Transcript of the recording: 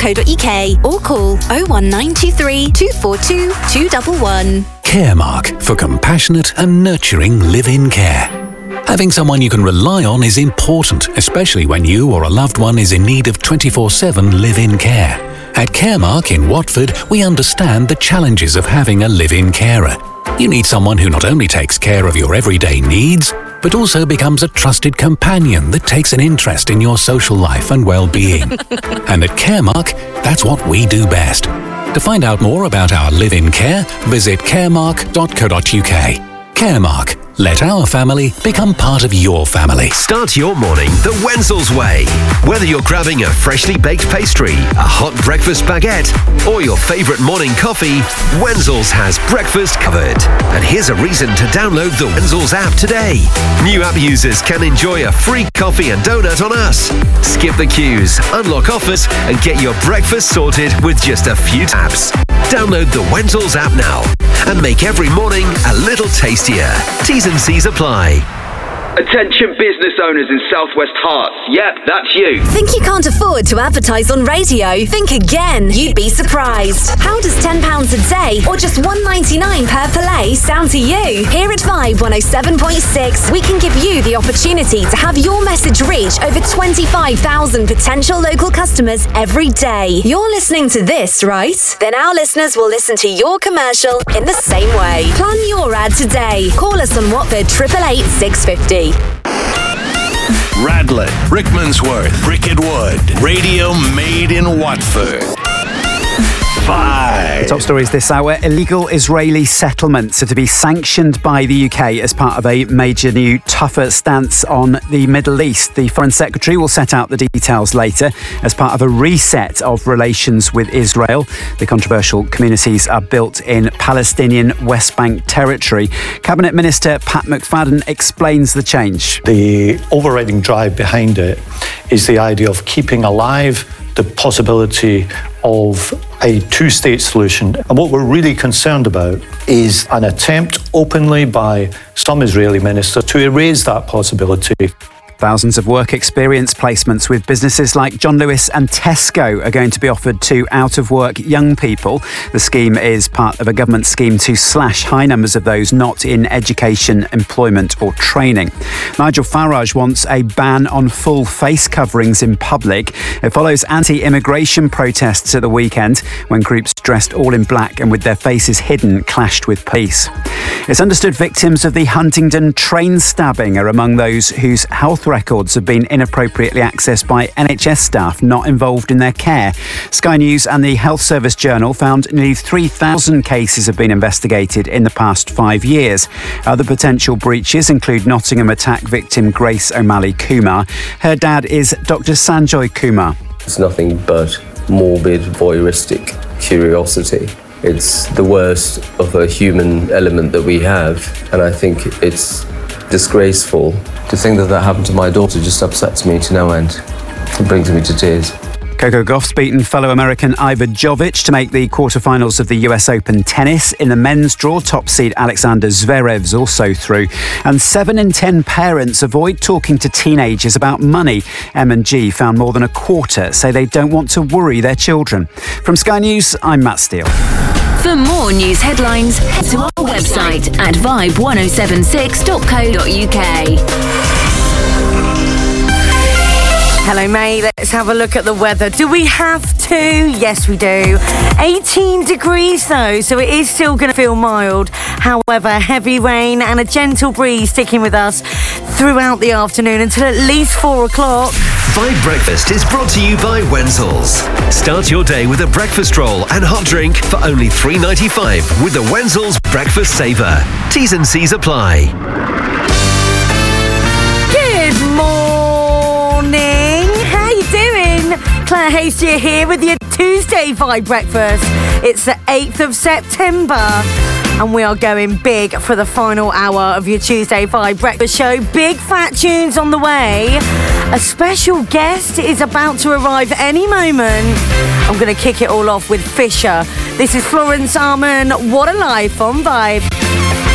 caremark.co.uk or call 01923 242 211. Caremark, for compassionate and nurturing live-in care. Having someone you can rely on is important, especially when you or a loved one is in need of 24/7 live-in care. At Caremark in Watford, we understand the challenges of having a live-in carer. You need someone who not only takes care of your everyday needs, but also becomes a trusted companion that takes an interest in your social life and well-being. And at Caremark, that's what we do best. To find out more about our live-in care, visit caremark.co.uk. Caremark. Let our family become part of your family. Start your morning the Wenzel's way. Whether you're grabbing a freshly baked pastry, a hot breakfast baguette, or your favourite morning coffee, Wenzel's has breakfast covered. And here's a reason to download the Wenzel's app today. New app users can enjoy a free coffee and donut on us. Skip the queues, unlock offers, and get your breakfast sorted with just a few taps. Download the Wenzel's app now and make every morning a little tastier. T's and C's apply. Attention business owners in Southwest Hearts. Yep, that's you. Think you can't afford to advertise on radio? Think again. You'd be surprised. How does £10 a day or just $1.99 per play sound to you? Here at Vibe 107.6, we can give you the opportunity to have your message reach over 25,000 potential local customers every day. You're listening to this, right? Then our listeners will listen to your commercial in the same way. Plan your ad today. Call us on Watford 888 650. Radlett, Rickmansworth, Bricket Wood. Radio made in Watford. 5. The top stories this hour. Illegal Israeli settlements are to be sanctioned by the UK as part of a major new tougher stance on the Middle East. The Foreign Secretary will set out the details later as part of a reset of relations with Israel. The controversial communities are built in Palestinian West Bank territory. Cabinet Minister Pat McFadden explains the change. The overriding drive behind it is the idea of keeping alive the possibility of a two-state solution. And what we're really concerned about is an attempt openly by some Israeli ministers to erase that possibility. Thousands of work experience placements with businesses like John Lewis and Tesco are going to be offered to out-of-work young people. The scheme is part of a government scheme to slash high numbers of those not in education, employment or training. Nigel Farage wants a ban on full face coverings in public. It follows anti-immigration protests at the weekend when groups dressed all in black and with their faces hidden clashed with police. It's understood victims of the Huntingdon train stabbing are among those whose health records have been inappropriately accessed by NHS staff not involved in their care. Sky News and the Health Service Journal found nearly 3,000 cases have been investigated in the past 5 years. Other potential breaches include Nottingham attack victim Grace O'Malley Kumar. Her dad is Dr. Sanjoy Kumar. It's nothing but morbid, voyeuristic curiosity. It's the worst of a human element that we have, and I think it's disgraceful. To think that happened to my daughter just upsets me to no end. It brings me to tears. Coco Gauff's beaten fellow American Iva Jovic to make the quarterfinals of the US Open tennis. In the men's draw, top seed Alexander Zverev's also through. And 7 in 10 parents avoid talking to teenagers about money. M&G found more than a quarter say they don't want to worry their children. From Sky News, I'm Matt Steele. For more news headlines, head to our website at vibe1076.co.uk. Hello, mate. Let's have a look at the weather. Do we have to? Yes, we do. 18 degrees, though, so it is still going to feel mild. However, heavy rain and a gentle breeze sticking with us throughout the afternoon until at least 4 o'clock. Vibe Breakfast is brought to you by Wenzel's. Start your day with a breakfast roll and hot drink for only $3.95 with the Wenzel's Breakfast Saver. T's and C's apply. Good morning. How you doing? Claire Hastie here with your Tuesday Vibe Breakfast. It's the 8th of September. And we are going big for the final hour of your Tuesday Vibe Breakfast show. Big fat tunes on the way. A special guest is about to arrive any moment. I'm going to kick it all off with Fisher. This is Florence Arman. What a Life on Vibe.